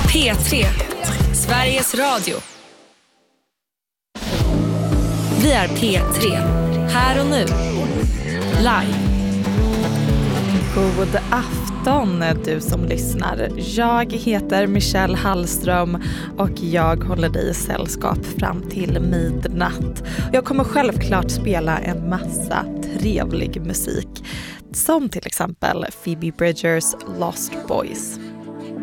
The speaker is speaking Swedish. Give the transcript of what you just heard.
P3, Sveriges Radio. Vi är P3, här och nu, live. God afton du som lyssnar. Jag heter Michelle Hallström och jag håller dig i sällskap fram till midnatt. Jag kommer självklart spela en massa trevlig musik, som till exempel Phoebe Bridgers Lost Boys.